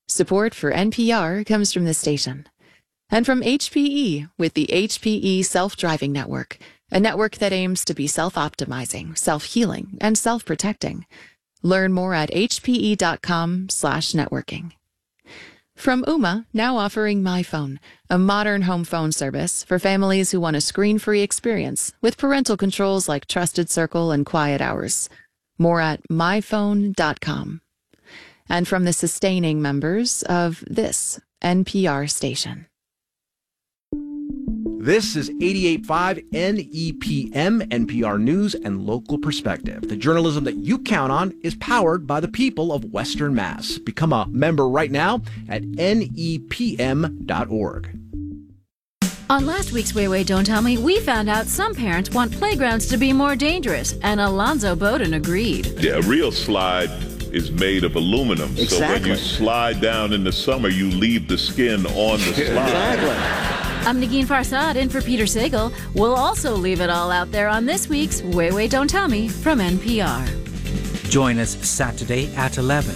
Support for NPR comes from this station. And from HPE with the HPE Self-Driving Network, a network that aims to be self-optimizing, self-healing, and self-protecting. Learn more at hpe.com/networking. From Ooma, now offering MyPhone, a modern home phone service for families who want a screen-free experience with parental controls like Trusted Circle and Quiet Hours. More at myphone.com. And from the sustaining members of this NPR station. This is 88.5 NEPM, NPR News and Local Perspective. The journalism that you count on is powered by the people of Western Mass. Become a member right now at nepm.org. On last week's Way, Don't Tell Me, we found out some parents want playgrounds to be more dangerous, and Alonzo Bowden agreed. Yeah, a real slide is made of aluminum. Exactly. So when you slide down in the summer, you leave the skin on the slide. Exactly. I'm Negin Farsad in for Peter Sagal. We'll also leave it all out there on this week's Way, Don't Tell Me from NPR. Join us Saturday at 11.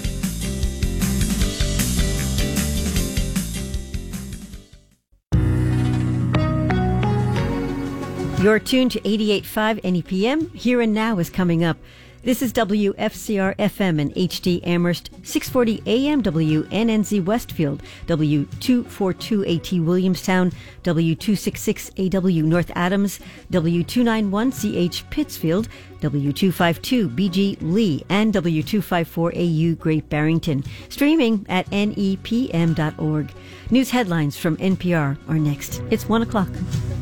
You're tuned to 88.5 NEPM. Here and Now is coming up. This is WFCR-FM and HD Amherst, 640 AM WNNZ Westfield, W242AT Williamstown, W266AW North Adams, W291CH Pittsfield, W252BG Lee, and W254AU Great Barrington. Streaming at nepm.org. News headlines from NPR are next. It's 1 o'clock.